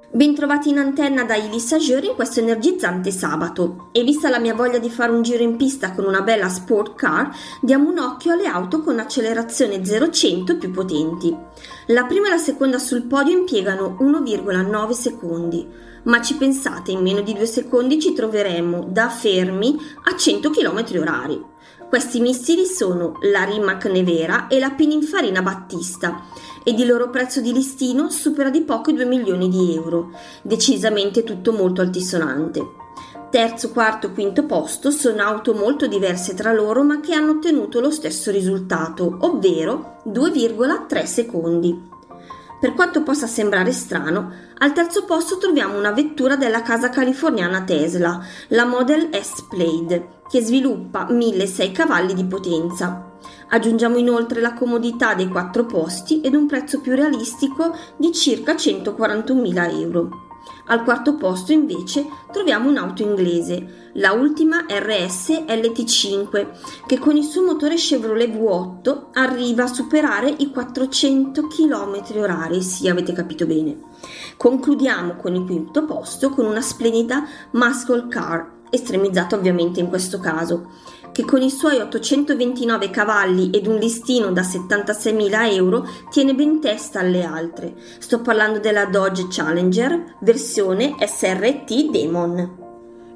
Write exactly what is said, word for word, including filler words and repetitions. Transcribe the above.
Bentrovati in antenna da Ilis Ageur in questo energizzante sabato. E vista la mia voglia di fare un giro in pista con una bella sport car, diamo un occhio alle auto con accelerazione zero cento più potenti. La prima e la seconda sul podio impiegano uno virgola nove secondi, ma ci pensate, in meno di due secondi ci troveremo da fermi a cento chilometri orari. Questi missili sono la Rimac Nevera e la Pininfarina Battista, ed il loro prezzo di listino supera di poco i due milioni di euro, decisamente tutto molto altisonante. Terzo, quarto, quinto posto sono auto molto diverse tra loro ma che hanno ottenuto lo stesso risultato, ovvero due virgola tre secondi. Per quanto possa sembrare strano, al terzo posto troviamo una vettura della casa californiana Tesla, la Model S Plaid, che sviluppa milleseicento cavalli di potenza. Aggiungiamo inoltre la comodità dei quattro posti ed un prezzo più realistico di circa centoquarantunomila euro. Al quarto posto invece troviamo un'auto inglese, la Ultima R S L T cinque, che con il suo motore Chevrolet V otto arriva a superare i quattrocento chilometri orari, sì, avete capito bene. Concludiamo con il quinto posto con una splendida muscle car, estremizzata ovviamente in questo caso, che con i suoi ottocentoventinove cavalli ed un listino da settantaseimila euro tiene ben testa alle altre. Sto parlando della Dodge Challenger versione S R T Demon.